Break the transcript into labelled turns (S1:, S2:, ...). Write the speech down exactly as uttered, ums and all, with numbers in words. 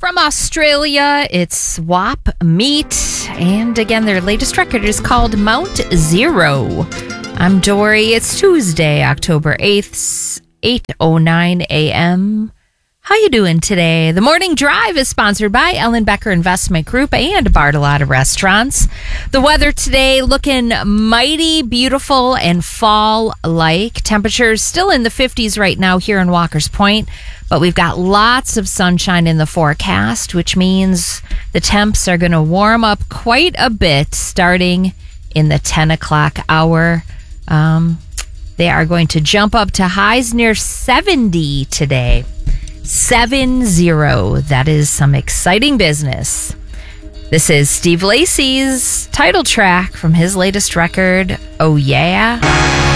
S1: from Australia. It's Swap Meat. And again, their latest record is called Mount Zero. I'm Dory. It's Tuesday, October eighth, eight oh nine a.m. How you doing today? The Morning Drive is sponsored by Ellen Becker Investment Group and Bartolotta Restaurants. The weather today looking mighty beautiful and fall-like. Temperatures still in the fifties right now here in Walker's Point, but we've got lots of sunshine in the forecast, which means the temps are going to warm up quite a bit starting in the ten o'clock hour. Um, they are going to jump up to highs near seventy today. Seven zero. That is some exciting business. This is Steve Lacy's title track from his latest record, Oh Yeah.